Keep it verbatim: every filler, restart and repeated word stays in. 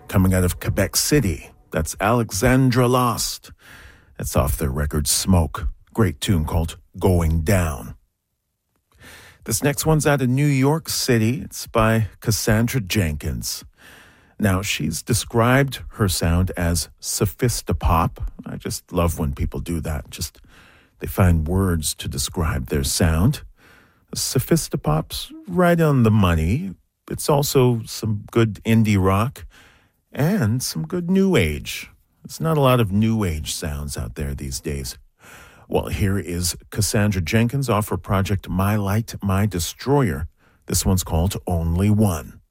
coming out of Quebec City. That's Alexandra Lost. That's off their record Smoke. Great tune called Going Down. This next one's out of New York City. It's by Cassandra Jenkins. Now, she's described her sound as sophistopop. I just love when people do that. Just, they find words to describe their sound. Sophistopop's right on the money. It's also some good indie rock and some good new age. There's not a lot of new age sounds out there these days. Well, here is Cassandra Jenkins off her project My Light, My Destroyer. This one's called Only One.